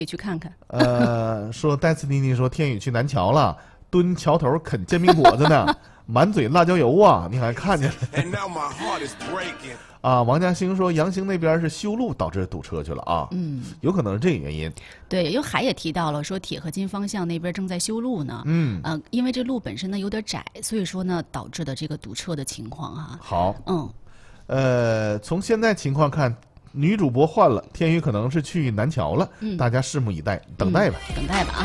去看看。 说戴斯蒂尼说天宇去南桥了，蹲桥头啃煎饼果子呢，满嘴辣椒油啊，你还看见了？啊，王家兴说阳兴那边是修路导致堵车去了啊，有可能是这个原因。 对，因为海也提到了说铁河津方向那边正在修路呢，因为这路本身呢有点窄，所以说呢导致的这个堵车的情况啊。 好，从现在情况看，女主播换了，天宇可能是去南桥了，大家拭目以待，等待吧， 等待吧啊。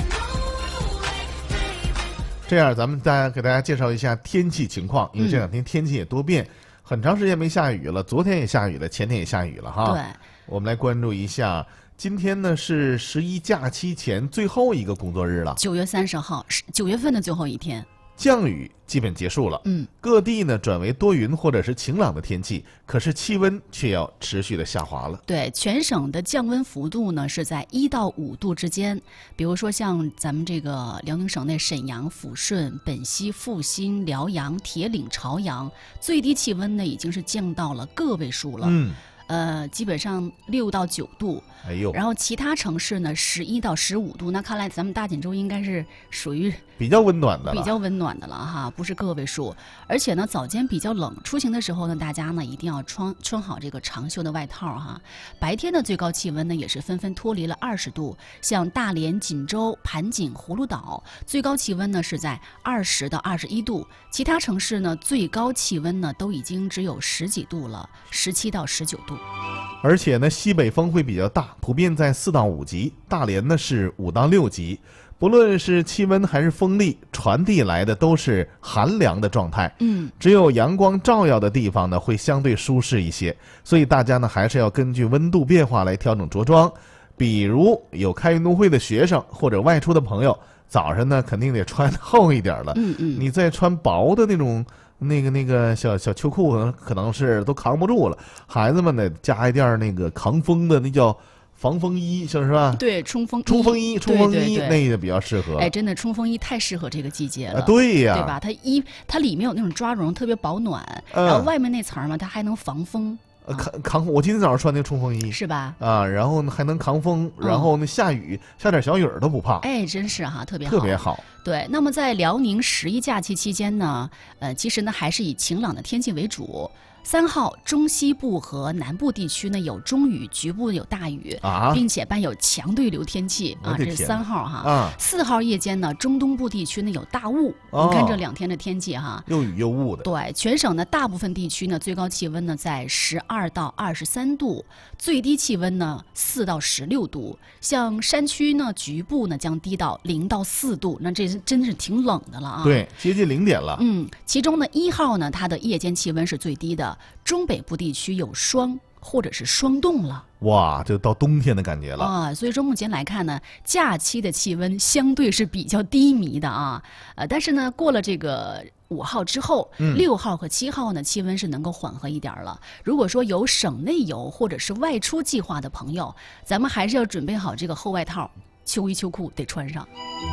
这样，咱们给大家介绍一下天气情况，因为这两天天气也多变，很长时间没下雨了，昨天也下雨了，前天也下雨了哈。 对， 我们来关注一下，今天呢是11假期前最后一个工作日了 ，9月30号是9月份的最后一天。 降雨基本结束了，各地呢转为多云或者是晴朗的天气，可是气温却要持续的下滑了。 对，全省的降温幅度呢是在1到5度之间。比如说像咱们这个辽宁省内沈阳、抚顺、本溪、阜新、辽阳、铁岭、朝阳，最低气温呢已经是降到了个位数了。基本上6到9度， 哎呦， 然后其他城市呢11到15度，那看来咱们大锦州应该是属于比较温暖的了哈，不是个位数。而且呢，早间比较冷，出行的时候呢，大家呢一定要穿好这个长袖的外套哈。白天的最高气温呢也是纷纷脱离了20度，像大连、锦州、盘锦、葫芦岛，最高气温呢是在20到21度，其他城市呢最高气温呢都已经只有10几度了，17到19度。 而且呢，西北风会比较大，普遍在4到5级，大连呢是5到6级。不论是气温还是风力，传递来的都是寒凉的状态。只有阳光照耀的地方呢，会相对舒适一些。所以大家呢，还是要根据温度变化来调整着装。比如有开运动会的学生或者外出的朋友，早上呢肯定得穿厚一点了。你再穿薄的那种。那个小秋裤可能是都扛不住了，孩子们呢加一件那个抗风的，那叫防风衣，是吧？ 对，冲锋衣那个比较适合。 哎，真的冲锋衣太适合这个季节了。 对呀， 对吧？它里面有那种抓绒，特别保暖，然后外面那层嘛，它还能防风。 抗我今天早上穿那冲锋衣是吧？ 啊，然后呢还能抗风，然后那下点小雨儿都不怕。 哎，真是哈，特别好。对，那么在辽宁11假期期间呢，其实呢还是以晴朗的天气为主。3号中西部和南部地区呢有中雨，局部有大雨，并且伴有强对流天气啊，这是3号哈。4号夜间呢，中东部地区呢有大雾。你看这2天的天气哈， 又雨又雾的。 对，全省呢大部分地区呢最高气温呢在12到23度，最低气温呢4到16度。像山区呢局部呢将低到0到4度，那这真是挺冷的了啊。 对，接近0点了。 其中呢1号呢它的夜间气温是最低的。中北部地区有霜或者是霜冻了， 哇，这到冬天的感觉了啊！所以说目前来看呢，假期的气温相对是比较低迷的啊。但是呢，过了这个5号之后，6号和7号呢，气温是能够缓和一点了。如果说有省内游或者是外出计划的朋友，咱们还是要准备好这个厚外套，秋衣秋裤得穿上。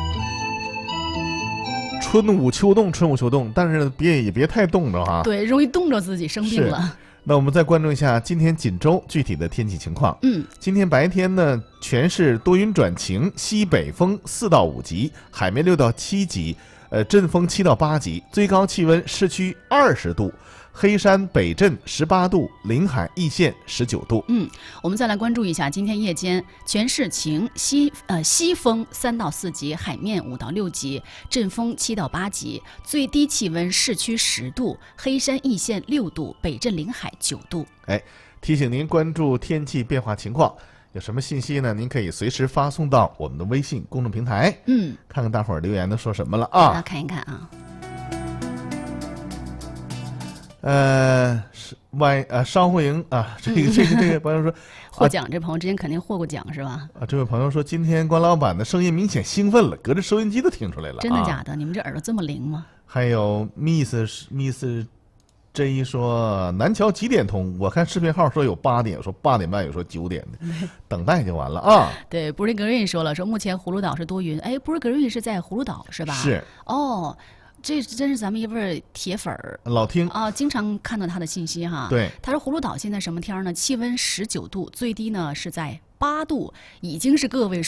春捂秋冻，但是也别太冻着哈。 对，容易冻着自己生病了。 那我们再关注一下今天锦州具体的天气情况。今天白天呢，全市多云转晴，西北风4到5级，海面6到7级，阵风7到8级，最高气温市区20度。黑山北镇18度，临海易县19度。 我们再来关注一下今天夜间全市晴，西风3到4级，海面5到6级，阵风7到8级，最低气温市区10度，黑山易县6度，北镇临海9度。 哎，提醒您关注天气变化情况，有什么信息呢？您可以随时发送到我们的微信公众平台。看看大伙儿留言都说什么了啊？ 大家看一看啊。 商户营啊，这个朋友说获奖，这朋友之前肯定获过奖是吧？ 这位朋友说今天关老板的声音明显兴奋了，隔着收音机都听出来了。 真的假的？你们这耳朵这么灵吗？ 还有 Miss J 说南桥几点通？我看视频号说有8点，说8点半，有说9点的，等待就完了啊。 对，布瑞格瑞说了，说目前葫芦岛是多云。哎，布瑞格瑞是在葫芦岛是吧？ 是。 哦。这真是咱们一位铁粉儿， 老听啊，经常看到他的信息哈。 对， 他说葫芦岛现在什么天呢？气温19度，最低呢是在 8度，已经是个位数。